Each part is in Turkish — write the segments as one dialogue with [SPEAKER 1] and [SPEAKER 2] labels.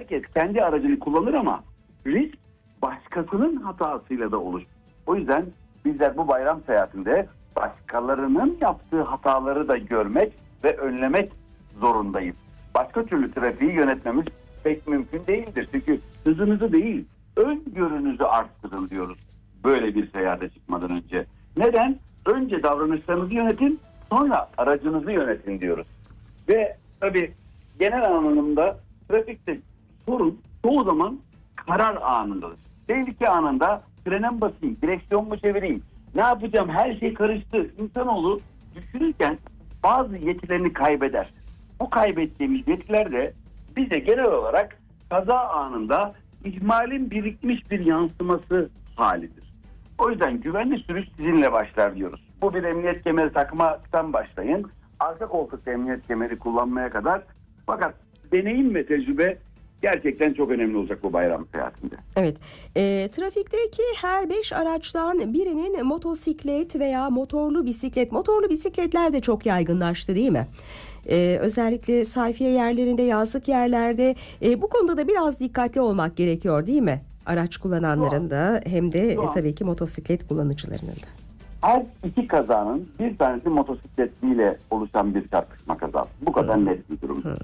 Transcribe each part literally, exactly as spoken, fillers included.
[SPEAKER 1] herkes kendi aracını kullanır ama risk başkasının hatasıyla da olur. O yüzden bizler bu bayram seyahatinde başkalarının yaptığı hataları da görmek ve önlemek zorundayız. Başka türlü trafiği yönetmemiz pek mümkün değildir. Çünkü hızınızı değil, öngörünüzü arttırın diyoruz böyle bir seyahate çıkmadan önce. Neden? Önce davranışlarınızı yönetin, sonra aracınızı yönetin diyoruz. Ve tabii genel anlamda trafikte sorun çoğu zaman karar anındadır. Tehlike anında frene mi basayım, direksiyon mu çevireyim, ne yapacağım, her şey karıştı. İnsanoğlu düşünürken bazı yetilerini kaybeder. Bu kaybettiğimiz yetiler de bize genel olarak kaza anında ihmalin birikmiş bir yansıması halidir. O yüzden güvenli sürüş sizinle başlar diyoruz. Bu bir emniyet kemeri takmaktan başlayın. Arka koltukta emniyet kemeri kullanmaya kadar. Fakat deneyim ve tecrübe gerçekten çok önemli olacak bu bayram seyahatinde.
[SPEAKER 2] Evet, e, trafikteki her beş araçtan birinin motosiklet veya motorlu bisiklet, motorlu bisikletler de çok yaygınlaştı değil mi? Ee, özellikle sayfiye yerlerinde, yazlık yerlerde e, bu konuda da biraz dikkatli olmak gerekiyor değil mi? Araç kullananların da hem de e, tabii ki motosiklet kullanıcılarının da.
[SPEAKER 1] Her iki kazanın bir tanesi motosikletliyle oluşan bir çarpışma kazası. Bu kadar hmm. net bir durum. Hmm.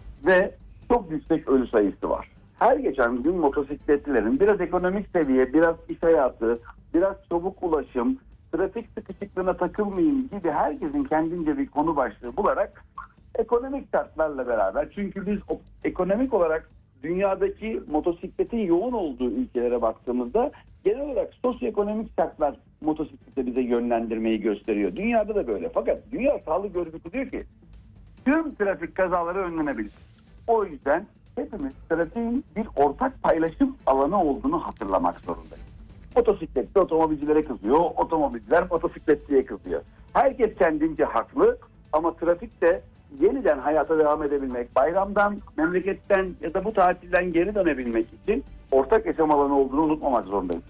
[SPEAKER 1] Ve çok yüksek ölü sayısı var. Her geçen gün motosikletlilerin biraz ekonomik seviye, biraz iş hayatı, biraz çabuk ulaşım, trafik sıkışıklığına takılmayayım gibi herkesin kendince bir konu başlığı bularak ekonomik şartlarla beraber, çünkü biz ekonomik olarak dünyadaki motosikletin yoğun olduğu ülkelere baktığımızda genel olarak sosyoekonomik şartlar motosiklete bize yönlendirmeyi gösteriyor. Dünyada da böyle. Fakat Dünya Sağlık Örgütü diyor ki tüm trafik kazaları önlenebilir. O yüzden hepimiz trafiğin bir ortak paylaşım alanı olduğunu hatırlamak zorundayız. Motosikletli otomobilcilere kızıyor, otomobilciler motosikletliye kızıyor. Herkes kendince haklı ama trafikte yeniden hayata devam edebilmek, bayramdan, memleketten ya da bu tatilden geri dönebilmek için ortak yaşam alanı olduğunu unutmamak zorundayız.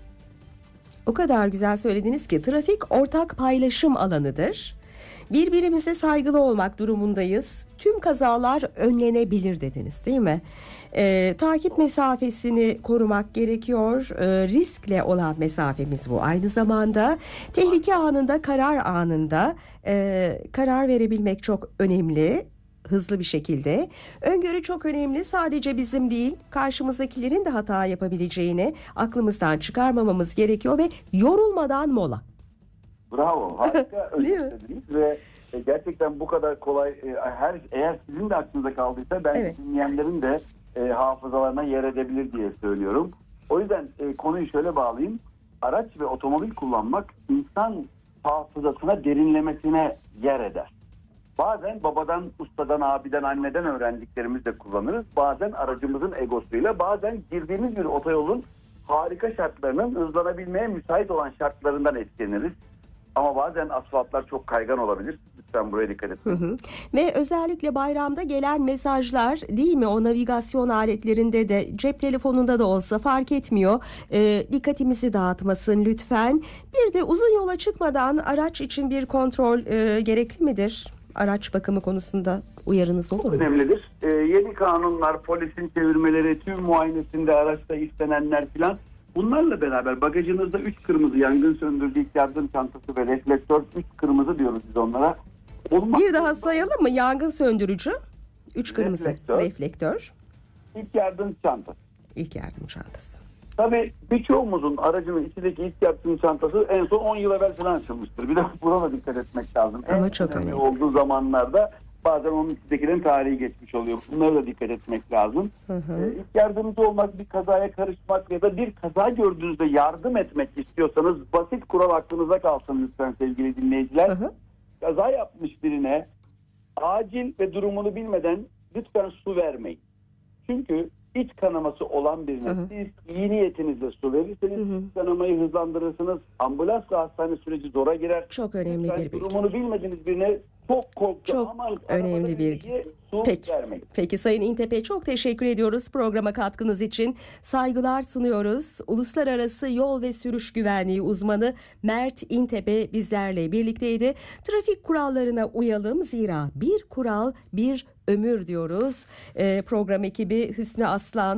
[SPEAKER 2] O kadar güzel söylediniz ki trafik ortak paylaşım alanıdır. Birbirimize saygılı olmak durumundayız. Tüm kazalar önlenebilir dediniz değil mi? Ee, takip mesafesini korumak gerekiyor. Ee, riskle olan mesafemiz bu. Aynı zamanda tehlike anında, karar anında e, karar verebilmek çok önemli. Hızlı bir şekilde. Öngörü çok önemli. Sadece bizim değil, karşımızdakilerin de hata yapabileceğini aklımızdan çıkarmamamız gerekiyor ve yorulmadan mola.
[SPEAKER 1] Bravo, harika özetlediniz ve gerçekten bu kadar kolay. Her eğer sizin de aklınıza kaldıysa ben evet. dinleyenlerin de e, hafızalarına yer edebilir diye söylüyorum. O yüzden e, konuyu şöyle bağlayayım. Araç ve otomobil kullanmak insan hafızasına derinlemesine yer eder. Bazen babadan, ustadan, abiden, anneden öğrendiklerimizi de kullanırız. Bazen aracımızın egosuyla, bazen girdiğimiz bir otoyolun harika şartlarının hızlanabilmeye müsait olan şartlarından etkileniriz. Ama bazen asfaltlar çok kaygan olabilir. Lütfen buraya dikkat edin. Hı hı.
[SPEAKER 2] Ve özellikle bayramda gelen mesajlar değil mi? O navigasyon aletlerinde de, cep telefonunda da olsa fark etmiyor. E, dikkatimizi dağıtmasın lütfen. Bir de uzun yola çıkmadan araç için bir kontrol e, gerekli midir? Araç bakımı konusunda uyarınız olur mu?
[SPEAKER 1] Çok önemlidir. Ee, yeni kanunlar, polisin çevirmeleri, tüm muayenesinde araçta istenenler filan. Bunlarla beraber bagajınızda üç kırmızı yangın söndürücü ilk yardım çantası ve reflektör, üç kırmızı diyoruz biz onlara.
[SPEAKER 2] Olmaz. Bir daha sayalım mı? Yangın söndürücü, üç kırmızı reflektör, reflektör.
[SPEAKER 1] ilk yardım çantası.
[SPEAKER 2] İlk yardım çantası.
[SPEAKER 1] Tabii birçoğumuzun aracının içindeki ilk yardım çantası en son on yıl evvel falan açılmıştır. Bir de buna da dikkat etmek lazım.
[SPEAKER 2] Ama
[SPEAKER 1] en
[SPEAKER 2] çok önemli
[SPEAKER 1] olduğu zamanlarda bazen onun içindekilerin tarihi geçmiş oluyor. Bunlara da dikkat etmek lazım. Hı hı. Ee, ilk yardımcı olmak, bir kazaya karışmak ya da bir kaza gördüğünüzde yardım etmek istiyorsanız basit kural aklınıza kalsın lütfen sevgili dinleyiciler. Hı hı. Kaza yapmış birine acil ve durumunu bilmeden lütfen su vermeyin. Çünkü iç kanaması olan birine hı hı. siz iyi niyetinizle su verirseniz hı hı. kanamayı hızlandırırsınız. Ambulans ve hastane süreci zora girer.
[SPEAKER 2] Çok önemli lütfen bir bilgi.
[SPEAKER 1] Durumunu bilmediğiniz birine çok korktu.
[SPEAKER 2] Çok
[SPEAKER 1] aman,
[SPEAKER 2] önemli bir bilgi. Peki. Peki Sayın İntepe, çok teşekkür ediyoruz programa katkınız için. Saygılar sunuyoruz. Uluslararası Yol ve Sürüş Güvenliği uzmanı Mert İntepe bizlerle birlikteydi. Trafik kurallarına uyalım, zira bir kural bir ömür diyoruz. Ee, program ekibi Hüsnü Aslan,